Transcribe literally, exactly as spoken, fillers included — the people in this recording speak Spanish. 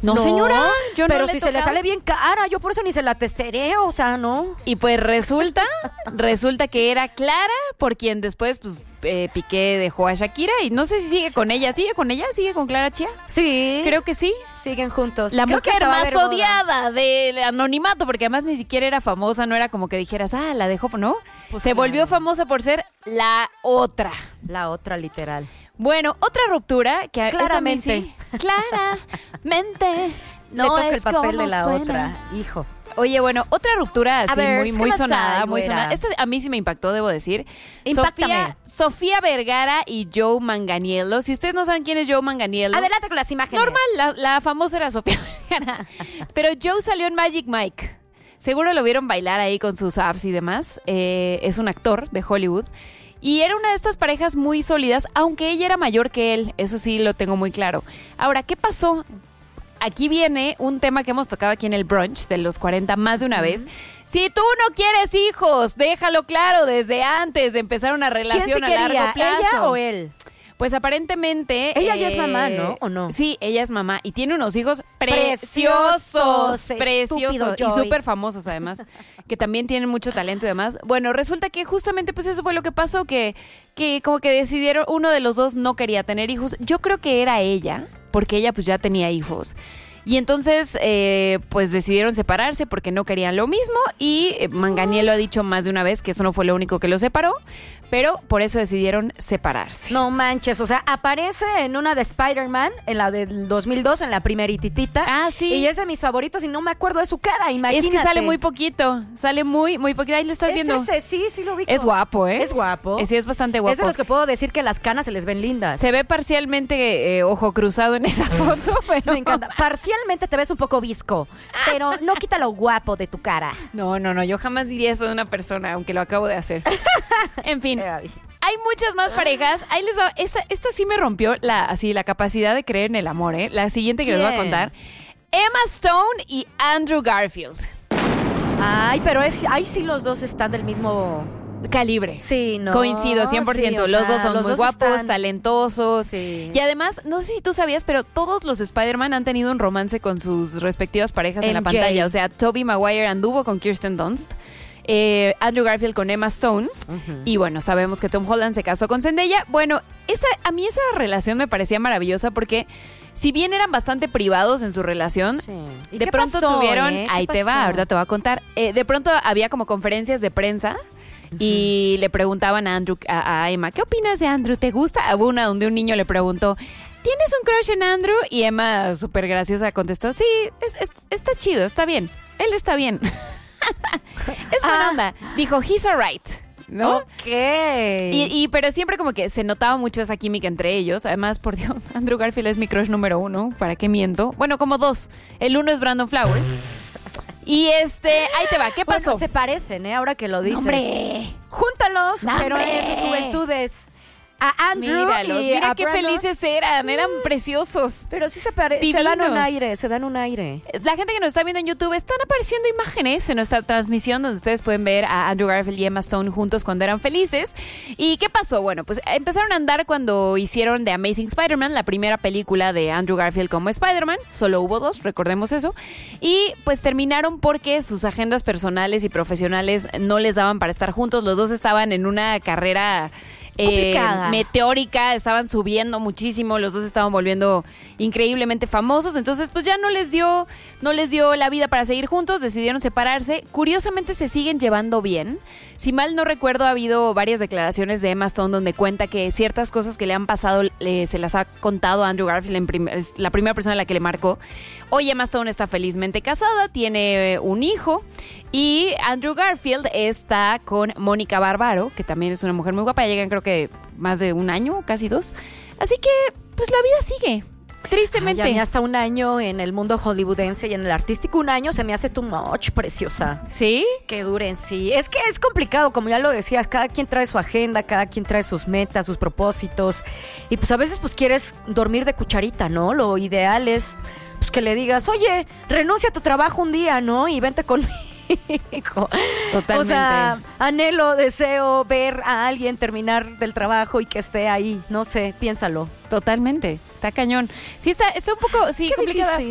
No, no señora, yo pero no le si he se le tocado. sale bien cara, yo por eso ni se la testeré, o sea, ¿no? Y pues resulta, resulta que era Clara, por quien después, pues, eh, Piqué dejó a Shakira, y no sé si sigue con ella. ¿Sigue con ella? ¿Sigue con Clara Chía? Sí. Creo que sí. Siguen juntos. La Creo que mujer hasta va a más haber boda. odiada del anonimato, porque además ni siquiera era famosa, no era como que dijeras, ah, la dejó, ¿no? Pues Se claro. volvió famosa por ser la otra. La otra, literal. Bueno, otra ruptura que a- esta Claramente. a mí sí- Claramente. No No toca es el papel como de la suena. otra, hijo. Oye, bueno, otra ruptura así ver, muy, ¿qué muy más sonada, hay, muy güera? sonada. Esta a mí sí me impactó, debo decir. Impáctame. Sofía, Sofía Vergara y Joe Manganiello. Si ustedes no saben quién es Joe Manganiello, Adelante con las imágenes. normal, la, la famosa era Sofía Vergara. Pero Joe salió en Magic Mike. Seguro lo vieron bailar ahí con sus abs y demás. Eh, es un actor de Hollywood. Y era una de estas parejas muy sólidas, aunque ella era mayor que él. Eso sí lo tengo muy claro. Ahora, ¿qué pasó? Aquí viene un tema que hemos tocado aquí en el brunch de los cuarenta más de una vez. Si tú no quieres hijos, déjalo claro desde antes de empezar una ¿Quién relación se a quería? largo plazo. ¿Ella o él? Pues aparentemente... Ella ya es mamá, ¿no? ¿O no? Sí, ella es mamá y tiene unos hijos Preciosos, preciosos, preciosos estúpido y Joey. súper famosos además, que también tienen mucho talento y demás. Bueno, resulta que justamente pues eso fue lo que pasó, que, que como que decidieron, uno de los dos no quería tener hijos. Yo creo que era ella, porque ella pues ya tenía hijos. Y entonces, eh, pues decidieron separarse porque no querían lo mismo y eh, Manganiello ha dicho más de una vez que eso no fue lo único que los separó, pero por eso decidieron separarse. No manches, o sea, aparece en una de Spider-Man, en la del dos mil dos, en la primerititita. Ah, sí. Y es de mis favoritos y no me acuerdo de su cara, imagínate. Es que sale muy poquito, sale muy, muy poquito. Ahí lo estás Es viendo. ese, sí, sí lo vi. Es guapo, ¿eh? Es guapo. Eh, Sí, es bastante guapo. Es de los que puedo decir que las canas se les ven lindas. Se ve parcialmente eh, ojo cruzado en esa foto, pero... Me encanta. Parcialmente te ves un poco visco, pero no quita lo guapo de tu cara. No, no, no, yo jamás diría eso de una persona, aunque lo acabo de hacer. En fin, hay muchas más parejas. Ahí les va. Esta, esta sí me rompió la, así, la capacidad de creer en el amor, ¿eh? La siguiente que les voy a ¿Quién? contar. Emma Stone y Andrew Garfield. Ay, pero es, ahí sí los dos están del mismo... Calibre. Sí, no. Coincido, cien por ciento. Sí, o los sea, dos son los muy dos guapos, están- talentosos. Sí. Y además, no sé si tú sabías, pero todos los Spider-Man han tenido un romance con sus respectivas parejas en la M J. pantalla. O sea, Tobey Maguire anduvo con Kirsten Dunst. Eh, Andrew Garfield con Emma Stone. Ujú. Y bueno, sabemos que Tom Holland se casó con Zendaya. Bueno, esa, a mí esa relación me parecía maravillosa porque si bien eran bastante privados en su relación, Sí. ¿Y de qué pronto pasó, tuvieron, eh? ¿Qué ahí te va, pasó? ahorita te voy a contar, eh, de pronto había como conferencias de prensa y le preguntaban a Andrew, a, a Emma, ¿qué opinas de Andrew? ¿Te gusta? Hubo una donde un niño le preguntó, ¿tienes un crush en Andrew? Y Emma, súper graciosa, contestó, sí, es- es- está chido, está bien, él está bien. Es buena Ah. onda. Dijo, he's alright, ¿no? Ok. Y, y- pero siempre como que se notaba mucho esa química entre ellos. Además, por Dios, Andrew Garfield es mi crush número uno. ¿Para qué miento? Bueno, como dos. El uno es Brandon Flowers. Y este, ahí te va. ¿Qué Bueno, pasó? se parecen, ¿eh? Ahora que lo dices. ¡Hombre! Júntalos, ¡No, pero hombre! en sus juventudes. A Andrew Míralos, y mira a qué Brandon. felices eran. Eran preciosos. Pero sí se parecen. Se Divinos. dan un aire, se dan un aire. La gente que nos está viendo en YouTube, están apareciendo imágenes en nuestra transmisión donde ustedes pueden ver a Andrew Garfield y Emma Stone juntos cuando eran felices. ¿Y qué pasó? Bueno, pues empezaron a andar cuando hicieron The Amazing Spider-Man, la primera película de Andrew Garfield como Spider-Man. Solo hubo dos, recordemos eso. Y pues terminaron porque sus agendas personales y profesionales no les daban para estar juntos. Los dos estaban en una carrera... eh, Complicada. meteórica, estaban subiendo muchísimo, los dos estaban volviendo increíblemente famosos, entonces pues ya no les dio, no les dio la vida para seguir juntos, decidieron separarse. Curiosamente se siguen llevando bien. Si mal no recuerdo, ha habido varias declaraciones de Emma Stone donde cuenta que ciertas cosas que le han pasado eh, se las ha contado a Andrew Garfield, en prim- es la primera persona a la que le marcó. Hoy Emma Stone está felizmente casada, tiene eh, un hijo. Y Andrew Garfield está con Mónica Bárbaro, que también es una mujer muy guapa. Ya llegan creo que más de un año, casi dos. Así que, pues la vida sigue. Tristemente. Ay, a mí hasta un año en el mundo hollywoodense y en el artístico, un año se me hace too much, preciosa. ¿Sí? Que duren, sí. Es que es complicado, como ya lo decías, cada quien trae su agenda, cada quien trae sus metas, sus propósitos. Y pues a veces pues quieres dormir de cucharita, ¿no? Lo ideal es pues que le digas, oye, renuncia a tu trabajo un día, ¿no? Y vente conmigo. Totalmente. O sea, anhelo, deseo ver a alguien terminar del trabajo y que esté ahí. No sé, piénsalo. Totalmente. Está cañón. Sí, está, está un poco sí, Qué complicada. difícil.